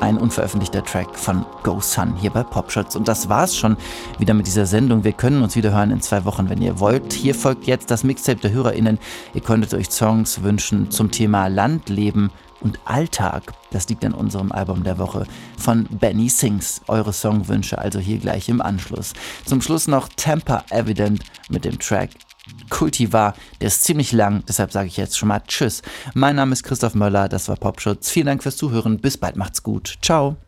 ein unveröffentlichter Track von Go Sun hier bei Popschutz. Und das war's schon wieder mit dieser Sendung. Wir können uns wieder hören in 2 Wochen, wenn ihr wollt. Hier folgt jetzt das Mixtape der HörerInnen. Ihr könntet euch Songs wünschen zum Thema Landleben und Alltag. Das liegt an unserem Album der Woche von Benny Sings. Eure Songwünsche also hier gleich im Anschluss. Zum Schluss noch Tampa Evident mit dem Track Cultivar. Der ist ziemlich lang, deshalb sage ich jetzt schon mal Tschüss. Mein Name ist Christoph Möller, das war Popschutz. Vielen Dank fürs Zuhören. Bis bald, macht's gut. Ciao.